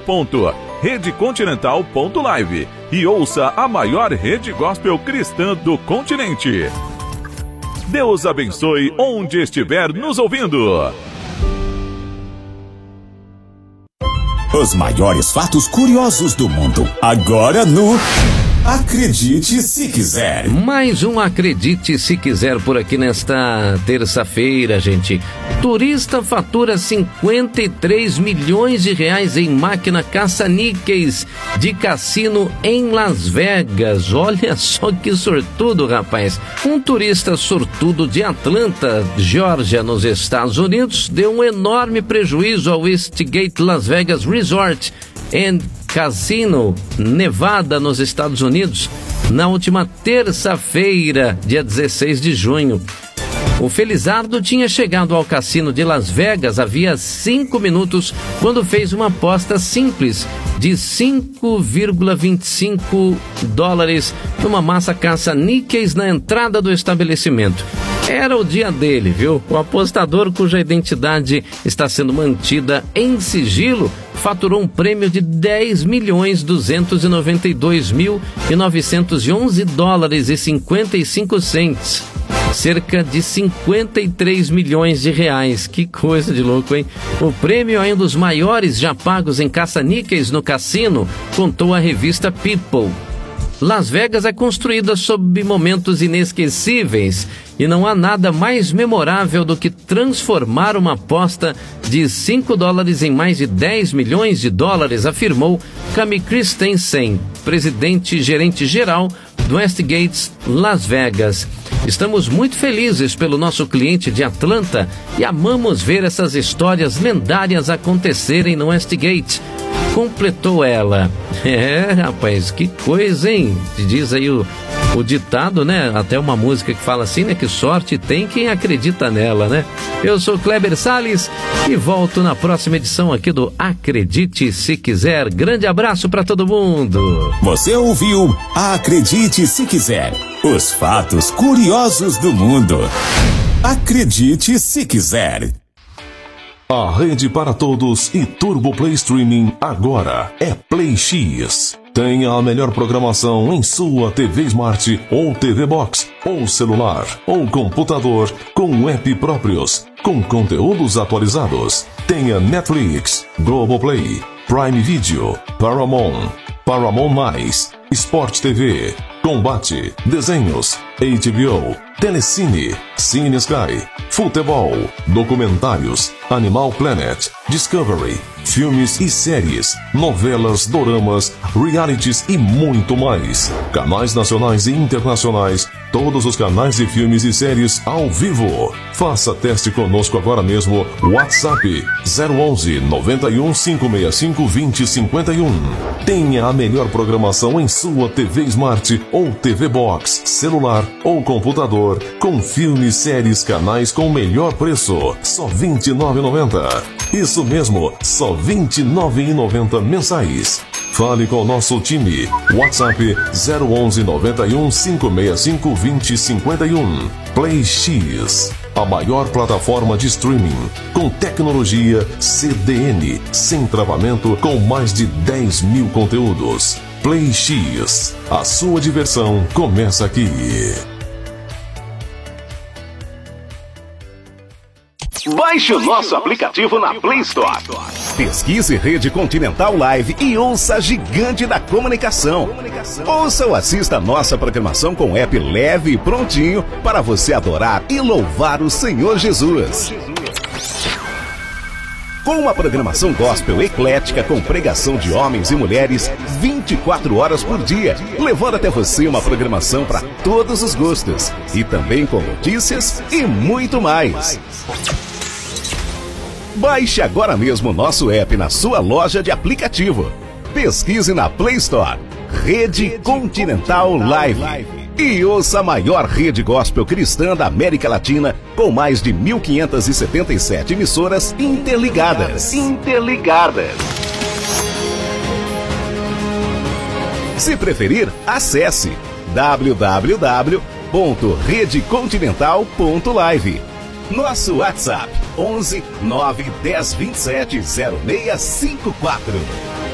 www.redecontinental.live e ouça a maior rede gospel cristã do continente. Deus abençoe onde estiver nos ouvindo. Os maiores fatos curiosos do mundo, agora no Acredite Se Quiser. Mais um Acredite Se Quiser por aqui nesta terça-feira, gente. Turista fatura 53 milhões de reais em máquina caça-níqueis de cassino em Las Vegas. Olha só que sortudo, rapaz. Um turista sortudo de Atlanta, Geórgia, nos Estados Unidos, deu um enorme prejuízo ao Westgate Las Vegas Resort and Casino, Nevada, nos Estados Unidos, na última terça-feira, dia 16 de junho. O felizardo tinha chegado ao cassino de Las Vegas havia 5 minutos quando fez uma aposta simples de $5,25 numa massa caça-níqueis na entrada do estabelecimento. Era o dia dele, viu? O apostador, cuja identidade está sendo mantida em sigilo, faturou um prêmio de $10.292.911,55. Cerca de 53 milhões de reais. Que coisa de louco, hein? O prêmio é um dos maiores já pagos em caça-níqueis no cassino, contou a revista People. Las Vegas é construída sob momentos inesquecíveis e não há nada mais memorável do que transformar uma aposta de $5 em mais de $10 milhões, afirmou Cami Christensen, presidente e gerente geral do Westgate Las Vegas. Estamos muito felizes pelo nosso cliente de Atlanta e amamos ver essas histórias lendárias acontecerem no Westgate, completou ela. Rapaz, que coisa, hein? Diz aí o ditado, né? Até uma música que fala assim, né? Que sorte tem quem acredita nela, né? Eu sou Kleber Salles e volto na próxima edição aqui do Acredite Se Quiser. Grande abraço para todo mundo. Você ouviu Acredite Se Quiser. Os fatos curiosos do mundo. Acredite Se Quiser. A rede para todos e Turbo Play Streaming agora é Play X. Tenha a melhor programação em sua TV Smart ou TV Box, ou celular, ou computador, com app próprios, com conteúdos atualizados. Tenha Netflix, Globoplay, Prime Video, Paramount, Paramount+, Sport TV, Combate, Desenhos, HBO, Telecine, Cine Sky, Futebol, Documentários, Animal Planet, Discovery, filmes e séries, novelas, doramas, realities e muito mais. Canais nacionais e internacionais, todos os canais de filmes e séries ao vivo. Faça teste conosco agora mesmo. WhatsApp 011 91 565 2051. Tenha a melhor programação em sua TV Smart ou TV Box, celular ou computador, com filmes, séries, canais com melhor preço. Só R$ 29,90. Isso mesmo, só R$ 29,90 mensais. Fale com o nosso time. WhatsApp 011 91 565 2051. Play X, a maior plataforma de streaming com tecnologia CDN, sem travamento, com mais de 10 mil conteúdos. Play X, a sua diversão começa aqui. Baixe o nosso aplicativo na Play Store. Pesquise Rede Continental Live e ouça a gigante da comunicação. Ouça ou assista a nossa programação com app leve e prontinho para você adorar e louvar o Senhor Jesus. Com uma programação gospel eclética com pregação de homens e mulheres 24 horas por dia, levando até você uma programação para todos os gostos e também com notícias e muito mais. Baixe agora mesmo o nosso app na sua loja de aplicativo. Pesquise na Play Store Rede Continental Live e ouça a maior rede gospel cristã da América Latina com mais de 1.577 emissoras interligadas. Se preferir, acesse www.redecontinental.live. Nosso WhatsApp 11 9 10 27 0654.